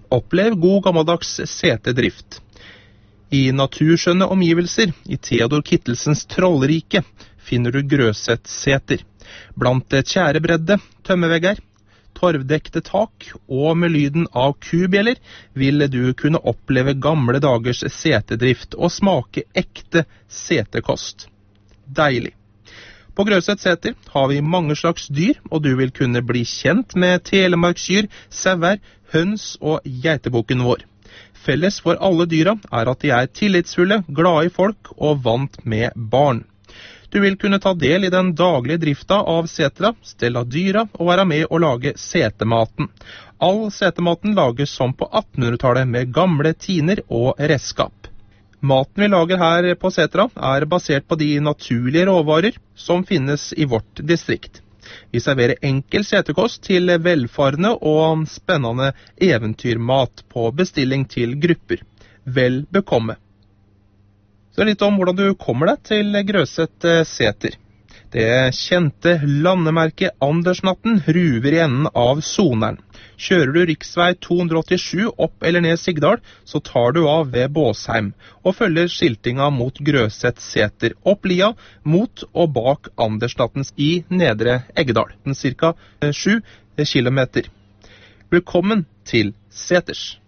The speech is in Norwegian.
Opplev god gammeldags setedrift. I naturskjønne omgivelser, i Theodor Kittelsens Trollrike, finner du Grøset-seter. Blant tjærebredde, tømmevegger, torvdekte tak og med lyden av kubjeller vil du kunne oppleve gamle dagers setedrift og smake ekte setekost. Deilig! På Grøset-seter har vi mange slags dyr, og du vil kunne bli kjent med telemarkskyr, sauer, høns og geitebukken vår. Felles for alle dyra er at de er tillitsfulle, glade i folk og vant med barn. Du vil kunne ta del i den daglige drifta av setra, stelle av dyra og være med å lage setematen. All setematen lages som på 1800-tallet med gamle tiner og redskap. Maten vi lager her på setra er basert på de naturlige råvarer som finnes i vårt distrikt. Vi serverer enkel setekost til velfarende og spennende eventyrmat på bestilling til grupper. Vel bekomme. Så litt om hvordan du kommer deg til Grøset-seter. Det kjente landemerket Andersnatten ruver i enden av Soneren. Kjører du riksvei 287 opp eller ned Sigdal, så tar du av ved Båsheim, og følger skiltinga mot Grøset-seter opp lia, mot og bak Andersnatten i Nedre Eggedal, cirka 7 kilometer. Velkommen til Seters!